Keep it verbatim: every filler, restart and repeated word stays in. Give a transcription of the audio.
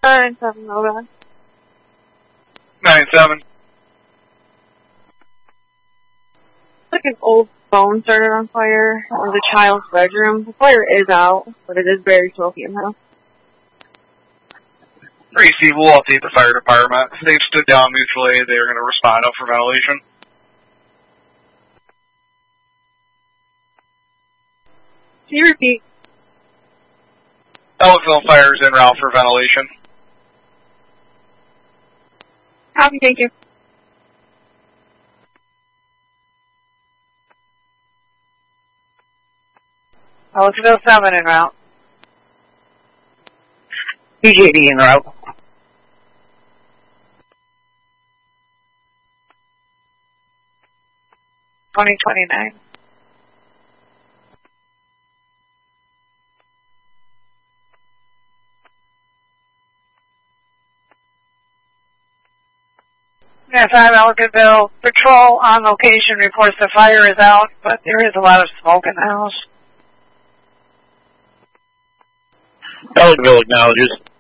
Nine seven, over. Nine seven. Like an old phone started on fire in the child's bedroom. The fire is out, but it is very smoky in the house. Receive, we'll update the fire department. They've stood down mutually. They are going to respond up for ventilation. Can you repeat? Ellisville Fire is en route for ventilation. Copy, thank you. Ellisville seven en route. P J D en route. twenty twenty-nine. Yes, I'm Ellicottville. Patrol on location reports the fire is out, but there is a lot of smoke in the house. Ellicottville acknowledges.